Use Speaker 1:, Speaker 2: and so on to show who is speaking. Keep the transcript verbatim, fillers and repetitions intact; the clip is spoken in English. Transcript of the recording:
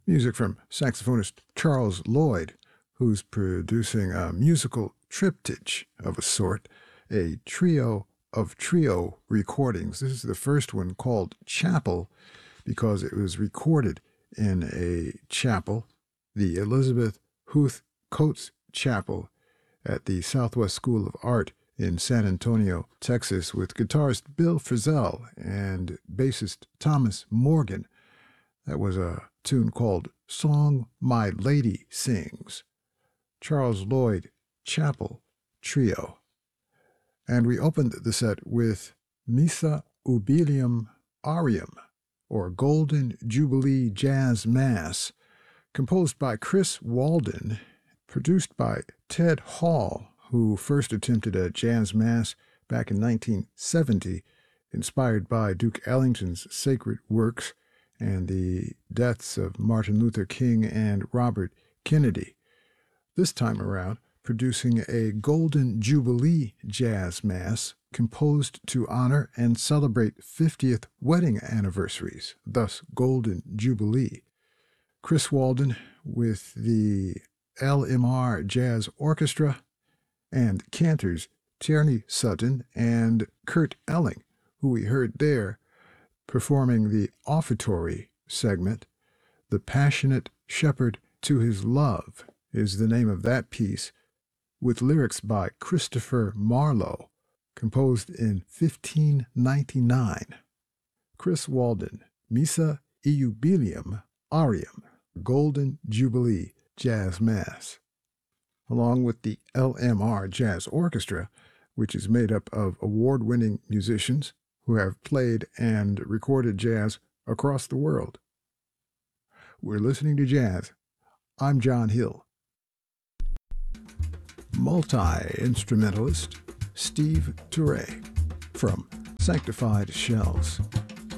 Speaker 1: Music from saxophonist Charles Lloyd, who's producing a musical triptych of a sort, a trio of trio recordings. This is the first one called Chapel because it was recorded in a chapel, the Elizabeth Huth Coates Chapel at the Southwest School of Art in San Antonio, Texas, with guitarist Bill Frisell and bassist Thomas Morgan. That was a tune called Song My Lady Sings. Charles Lloyd Chapel Trio. And we opened the set with Missa Ubilium Arium, or Golden Jubilee Jazz Mass, composed by Chris Walden, produced by Ted Hall, who first attempted a jazz mass back in nineteen seventy, inspired by Duke Ellington's sacred works and the deaths of Martin Luther King and Robert Kennedy. This time around, producing a Golden Jubilee Jazz Mass composed to honor and celebrate fiftieth wedding anniversaries, thus Golden Jubilee. Chris Walden with the L M R Jazz Orchestra, and cantors Tierney Sutton and Kurt Elling, who we heard there performing the offertory segment. The Passionate Shepherd to His Love is the name of that piece, with lyrics by Christopher Marlowe, composed in fifteen ninety-nine. Chris Walden, Missa Iubilium Arium, Golden Jubilee Jazz Mass, along with the L M R Jazz Orchestra, which is made up of award-winning musicians who have played and recorded jazz across the world. We're listening to jazz. I'm John Hill. Multi-instrumentalist Steve Turre from Sanctified Shells.